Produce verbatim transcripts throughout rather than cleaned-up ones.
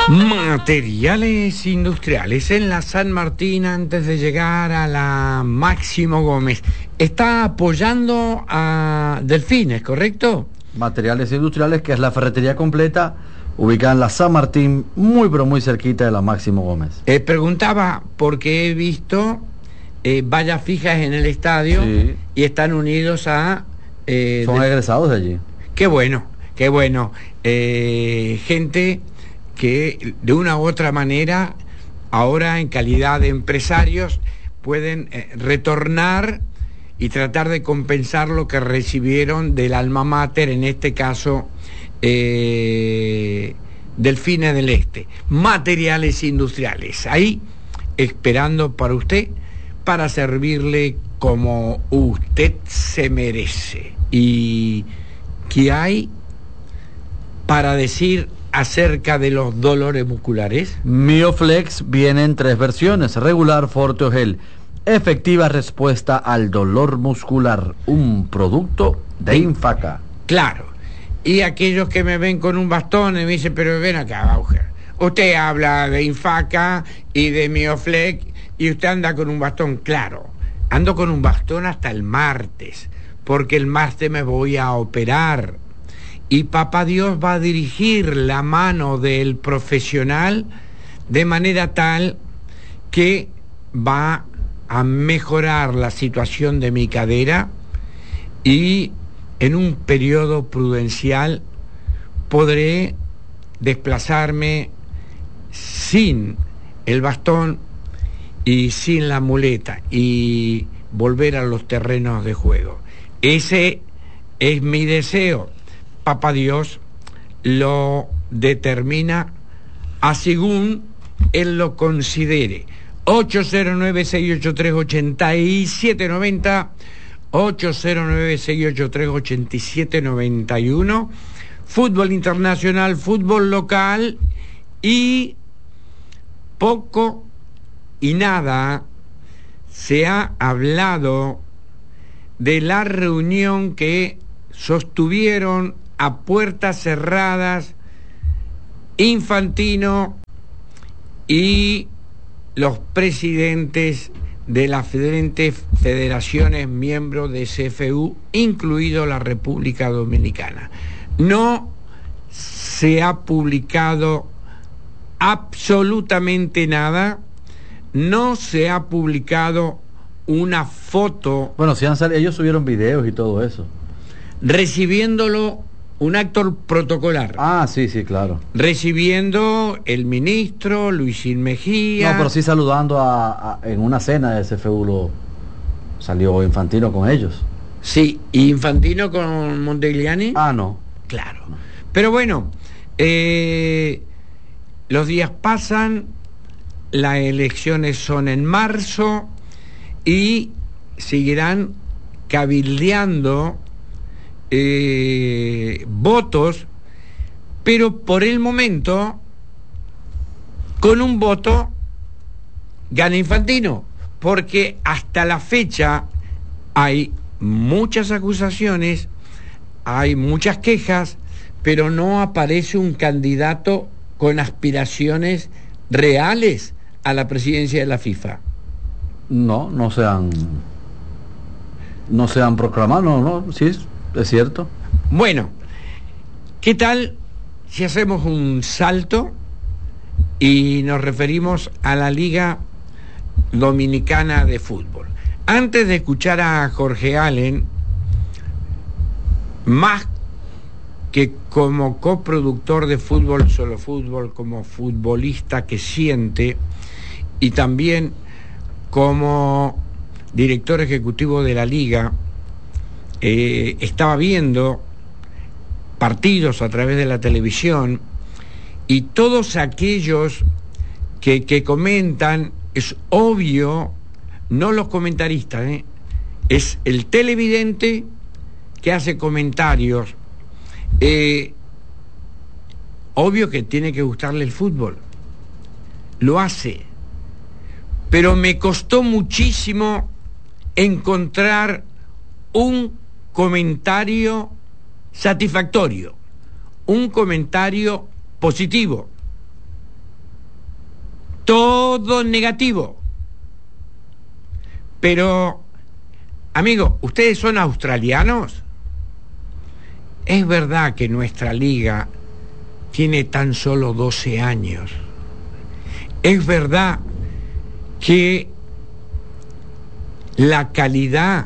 Materiales industriales en la San Martín antes de llegar a la Máximo Gómez. Está apoyando a Delfines, ¿correcto? Materiales industriales, que es la ferretería completa, ubicada en la San Martín, muy pero muy cerquita de la Máximo Gómez. Eh, preguntaba porque he visto eh, vallas fijas en el estadio, sí, y están unidos a... Eh, Son de... egresados de allí. Qué bueno, qué bueno. Eh, gente que de una u otra manera, ahora en calidad de empresarios, pueden eh, retornar y tratar de compensar lo que recibieron del alma mater, en este caso eh, Delfines del Este. Materiales industriales, ahí esperando para usted, para servirle como usted se merece. ¿Y qué hay para decir acerca de los dolores musculares? Mioflex viene en tres versiones: regular, forte o gel. Efectiva respuesta al dolor muscular, un producto de Infaca. Claro. Y aquellos que me ven con un bastón y me dicen, pero ven acá, Bauer, usted habla de Infaca y de Mioflex y usted anda con un bastón. Claro, ando con un bastón hasta el martes, porque el martes me voy a operar y papá Dios va a dirigir la mano del profesional de manera tal que va a mejorar la situación de mi cadera y en un periodo prudencial podré desplazarme sin el bastón y sin la muleta y volver a los terrenos de juego. Ese es mi deseo. Papá Dios lo determina a según él lo considere. ocho cero nueve, seis ocho tres, ocho siete nueve cero, ocho cero nueve, seis ocho tres, ocho siete nueve uno. Fútbol internacional, fútbol local y poco y nada se ha hablado de la reunión que sostuvieron a puertas cerradas Infantino y los presidentes de las diferentes federaciones miembros de C F U, incluido la República Dominicana. No se ha publicado absolutamente nada, no se ha publicado una foto. Bueno, si han salido, ellos subieron videos y todo eso. Recibiéndolo, un acto protocolar. Ah, sí, sí, claro. Recibiendo el ministro Luisín Mejía. No, pero sí saludando a, a en una cena de C F U lo salió Infantino con ellos. Sí, ¿y Infantino con Montegliani? Ah, no. Claro. No. Pero bueno, eh, los días pasan, las elecciones son en marzo y seguirán cabildeando Eh, votos, pero por el momento con un voto gana Infantino, porque hasta la fecha hay muchas acusaciones, hay muchas quejas, pero no aparece un candidato con aspiraciones reales a la presidencia de la FIFA. No, no se han no se han proclamado, no, no, sí es Es cierto. Bueno, ¿qué tal si hacemos un salto y nos referimos a la Liga Dominicana de Fútbol? Antes de escuchar a Jorge Allen, más que como coproductor de Fútbol Solo Fútbol, como futbolista que siente y también como director ejecutivo de la Liga, Eh, estaba viendo partidos a través de la televisión y todos aquellos que, que comentan, es obvio, no los comentaristas, ¿eh? Es el televidente que hace comentarios, eh, obvio que tiene que gustarle el fútbol, lo hace, pero me costó muchísimo encontrar un comentario satisfactorio, un comentario positivo. todo negativo. Pero, amigo, ¿ustedes son australianos? Es verdad que nuestra liga tiene tan solo doce años. Es verdad que la calidad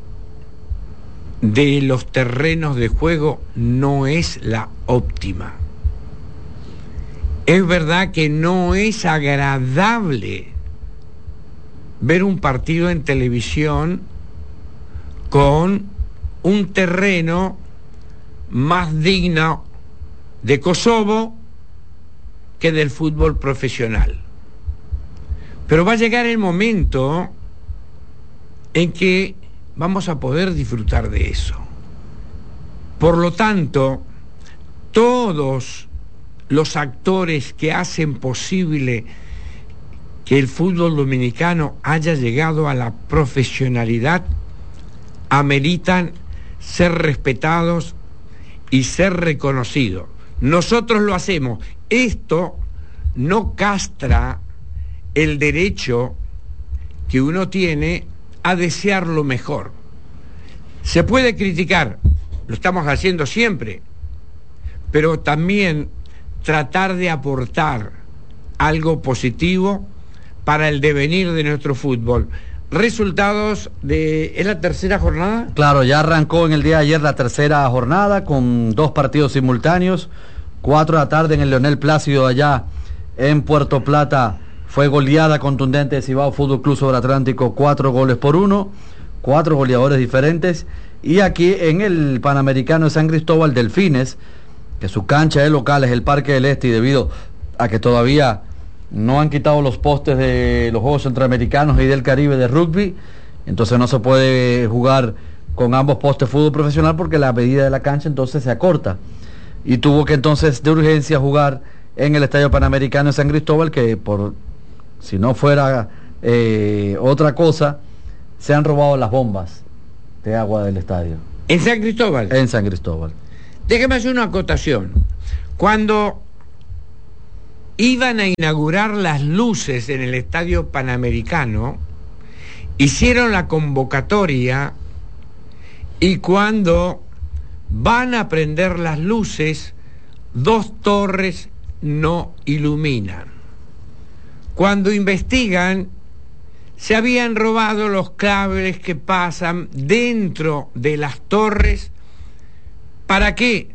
de los terrenos de juego no es la óptima. Es verdad que no es agradable ver un partido en televisión con un terreno más digno de Kosovo que del fútbol profesional. Pero va a llegar el momento en que vamos a poder disfrutar de eso. Por lo tanto, todos los actores que hacen posible que el fútbol dominicano haya llegado a la profesionalidad ameritan ser respetados y ser reconocidos. Nosotros lo hacemos. Esto no castra el derecho que uno tiene a desear lo mejor. Se puede criticar, lo estamos haciendo siempre, pero también tratar de aportar algo positivo para el devenir de nuestro fútbol. Resultados de... ¿Es la tercera jornada? Claro, ya arrancó en el día de ayer la tercera jornada con dos partidos simultáneos. Cuatro de la tarde en el Leonel Plácido allá en Puerto Plata fue goleada contundente de Cibao Fútbol Club sobre Atlántico, cuatro goles por uno, cuatro goleadores diferentes. Y aquí en el Panamericano de San Cristóbal, Delfines, que su cancha de local es el Parque del Este, y debido a que todavía no han quitado los postes de los Juegos Centroamericanos y del Caribe de rugby, entonces no se puede jugar con ambos postes de fútbol profesional porque la medida de la cancha entonces se acorta. Y tuvo que entonces de urgencia jugar en el Estadio Panamericano de San Cristóbal, que por si no fuera eh, otra cosa, se han robado las bombas de agua del estadio. ¿En San Cristóbal? En San Cristóbal. Déjeme hacer una acotación. Cuando iban a inaugurar las luces en el Estadio Panamericano, hicieron la convocatoria, y cuando van a prender las luces, dos torres no iluminan. Cuando investigan, se habían robado los cables que pasan dentro de las torres. ¿Para qué?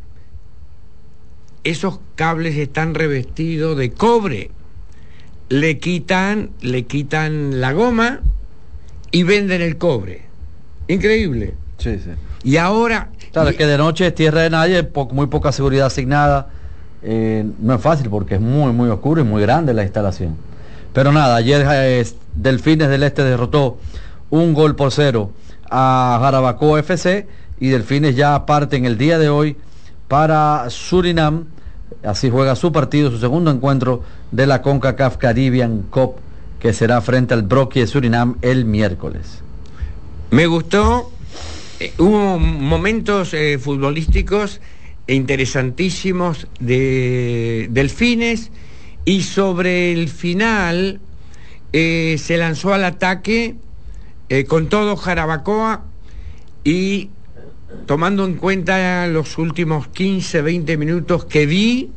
Esos cables están revestidos de cobre. Le quitan, le quitan la goma y venden el cobre. Increíble. Sí, sí. Y ahora... Claro, y... es que de noche es tierra de nadie, po muy poca seguridad asignada. Eh, no es fácil porque es muy, muy oscuro y muy grande la instalación. Pero nada, ayer eh, Delfines del Este derrotó un gol por cero a Jarabacoa F C, y Delfines ya parte en el día de hoy para Surinam. Así juega su partido, su segundo encuentro de la CONCACAF Caribbean Cup, que será frente al Broqui de Surinam el miércoles. Me gustó, eh, hubo momentos eh, futbolísticos interesantísimos de Delfines, y sobre el final eh, se lanzó al ataque eh, con todo Jarabacoa, y tomando en cuenta los últimos quince, veinte minutos que vi,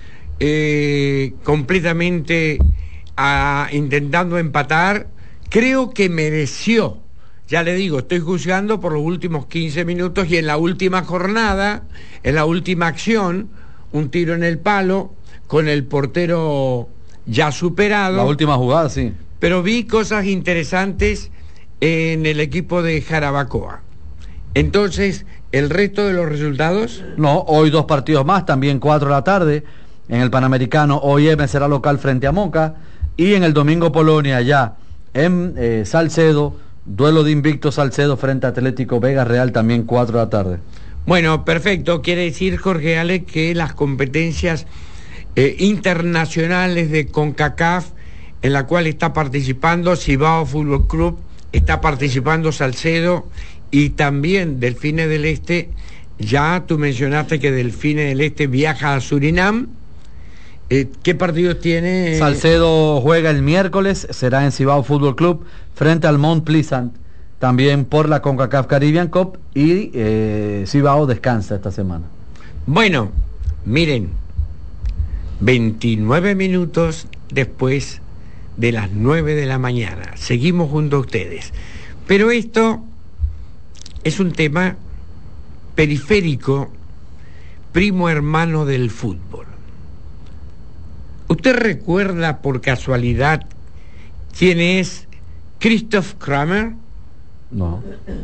eh, completamente a, intentando empatar, creo que mereció. Ya le digo, estoy juzgando por los últimos quince minutos, y en la última jornada, en la última acción, un tiro en el palo, con el portero ya superado. La última jugada, sí. Pero vi cosas interesantes en el equipo de Jarabacoa. Entonces, ¿el resto de los resultados? No, hoy dos partidos más, también cuatro de la tarde. En el Panamericano, O I M será local frente a Moca. Y en el domingo Polonia, ya en eh, Salcedo, duelo de invicto Salcedo frente a Atlético Vega Real, también cuatro de la tarde. Bueno, perfecto. Quiere decir, Jorge Ale, que las competencias eh, internacionales de CONCACAF, en la cual está participando Cibao Fútbol Club, está participando Salcedo y también Delfines del Este. Ya tú mencionaste que Delfines del Este viaja a Surinam, Eh, ¿Qué partidos tiene? Salcedo juega el miércoles, será en Cibao Fútbol Club frente al Mount Pleasant, también por la CONCACAF Caribbean Cup, y eh, Cibao descansa esta semana. Bueno, miren, veintinueve minutos después de las nueve de la mañana, seguimos junto a ustedes, pero esto es un tema periférico, primo hermano del fútbol. ¿Usted recuerda por casualidad quién es Christoph Kramer? No.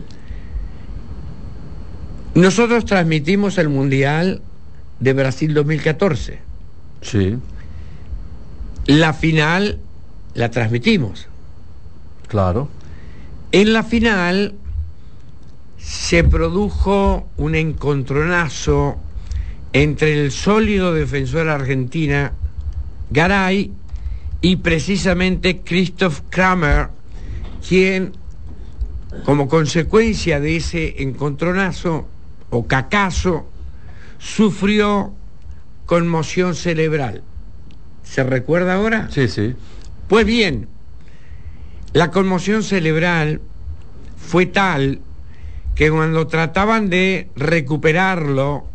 Nosotros transmitimos el Mundial de Brasil dos mil catorce. Sí. La final la transmitimos. Claro. En la final se produjo un encontronazo entre el sólido defensor argentina Garay y precisamente Christoph Kramer, quien como consecuencia de ese encontronazo o cacazo sufrió conmoción cerebral. ¿Se recuerda ahora? Sí, sí. Pues bien, la conmoción cerebral fue tal que cuando trataban de recuperarlo,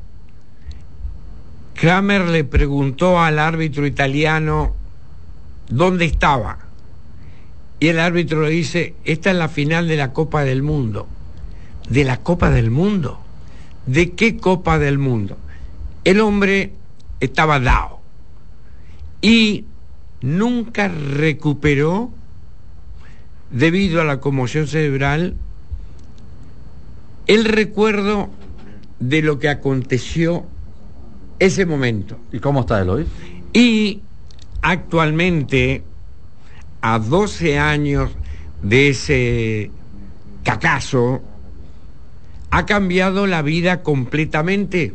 Kramer le preguntó al árbitro italiano dónde estaba. Y el árbitro le dice, esta es la final de la Copa del Mundo. ¿De la Copa del Mundo? ¿De qué Copa del Mundo? El hombre estaba dado. Y nunca recuperó, debido a la conmoción cerebral, el recuerdo de lo que aconteció ese momento. ¿Y cómo está él hoy? Y actualmente, a doce años de ese cacazo, ha cambiado la vida completamente.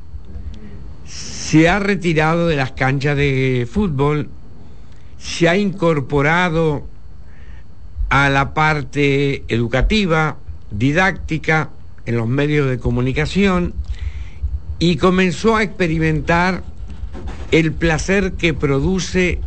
Se ha retirado de las canchas de fútbol, se ha incorporado a la parte educativa, didáctica, en los medios de comunicación, y comenzó a experimentar el placer que produce